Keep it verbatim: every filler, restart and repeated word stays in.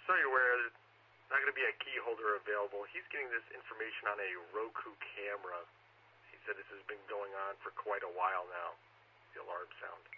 So you're aware, there's not going to be a key holder available. He's getting this information on a Roku camera. He said this has been going on for quite a while now, the alarm sound.